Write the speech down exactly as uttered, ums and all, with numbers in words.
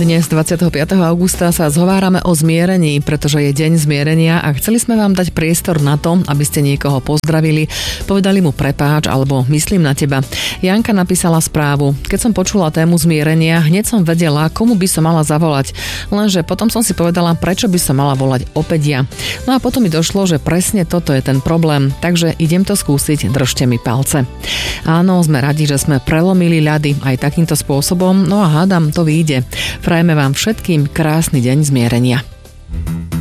Dnes dvadsiateho piateho augusta sa zhovárame o zmierení, pretože je deň zmierenia a chceli sme vám dať priestor na to, aby ste niekoho pozdravili, povedali mu prepáč alebo myslím na teba. Janka napísala správu. Keď som počula tému zmierenia, hneď som vedela, komu by som mala zavolať. Lenže potom som si povedala, prečo by som mala volať opäť ja. No a potom mi došlo, že presne toto je ten problém, takže idem to skúsiť, držte mi palce. Áno, sme radi, že sme prelomili ľady aj takýmto spôsobom, no a hádam, to vyjde. Prajeme vám všetkým krásny deň zmierenia.